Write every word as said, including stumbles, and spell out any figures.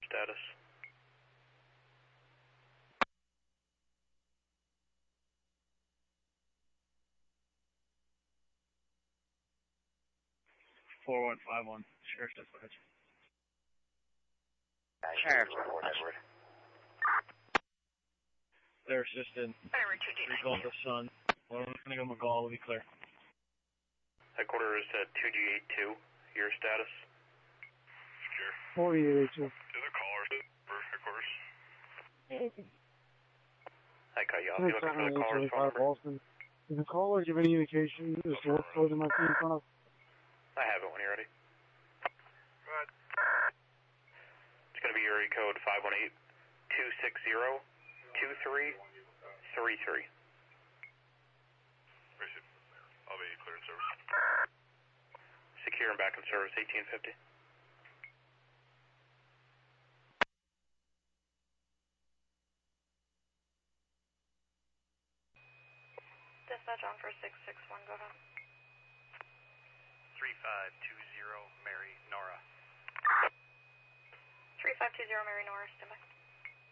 Status. four one five one, Sheriff's Dispatch. Sheriff's Dispatch. They're assisted. Recall the Sun. Well, I'm going to go McGall, will be clear. Headquarters is at two G eighty-two. Your status? Sure. forty-eight eighty-two. To the callers for headquarters. I cut you off. You looking for the caller's phone number? Boston. Did the caller give any indication as to what code am I in front of? I have it when you're ready. Go ahead. It's going to be area code five one eight, two six zero, two three three three. Receive. I'll be clear in service. Secure and back in service, eighteen fifty. Dispatch on for six six one, go ahead. three five two zero, Mary Nora. three five two zero, Mary Nora, stand by.